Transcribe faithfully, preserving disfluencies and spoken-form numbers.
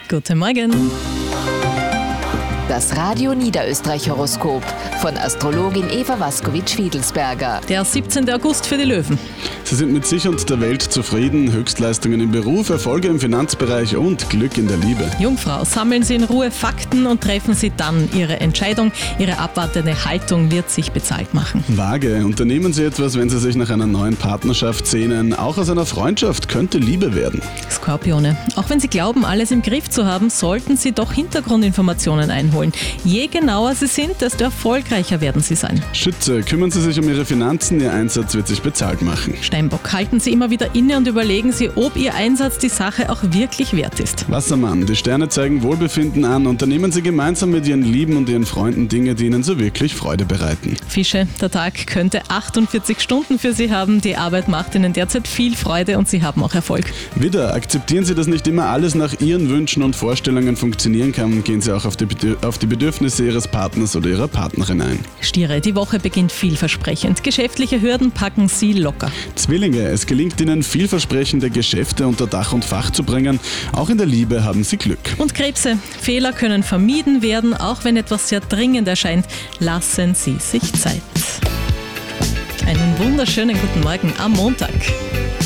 Guten Morgen. Das Radio Niederösterreich Horoskop von Astrologin Eva Waskowitsch-Fiedelsberger. Der siebzehnten August für die Löwen. Sie sind mit sich und der Welt zufrieden, Höchstleistungen im Beruf, Erfolge im Finanzbereich und Glück in der Liebe. Jungfrau, sammeln Sie in Ruhe Fakten und treffen Sie dann Ihre Entscheidung. Ihre abwartende Haltung wird sich bezahlt machen. Waage, unternehmen Sie etwas, wenn Sie sich nach einer neuen Partnerschaft sehnen. Auch aus einer Freundschaft könnte Liebe werden. Skorpione, auch wenn Sie glauben, alles im Griff zu haben, sollten Sie doch Hintergrundinformationen einholen. Je genauer Sie sind, desto erfolgreicher werden Sie sein. Schütze, kümmern Sie sich um Ihre Finanzen, Ihr Einsatz wird sich bezahlt machen. Steinbock, halten Sie immer wieder inne und überlegen Sie, ob Ihr Einsatz die Sache auch wirklich wert ist. Wassermann, die Sterne zeigen Wohlbefinden an. Unternehmen Sie gemeinsam mit Ihren Lieben und Ihren Freunden Dinge, die Ihnen so wirklich Freude bereiten. Fische, der Tag könnte achtundvierzig Stunden für Sie haben. Die Arbeit macht Ihnen derzeit viel Freude und Sie haben auch Erfolg. Widder, akzeptieren Sie, dass nicht immer alles nach Ihren Wünschen und Vorstellungen funktionieren kann. Gehen Sie auch auf die, Bedür- auf die Bedürfnisse Ihres Partners oder Ihrer Partnerin ein. Stiere, die Woche beginnt vielversprechend. Geschäftliche Hürden packen Sie locker. Zwillinge, es gelingt Ihnen, vielversprechende Geschäfte unter Dach und Fach zu bringen. Auch in der Liebe haben Sie Glück. Und Krebse, Fehler können vermieden werden, auch wenn etwas sehr dringend erscheint. Lassen Sie sich Zeit. Einen wunderschönen guten Morgen am Montag.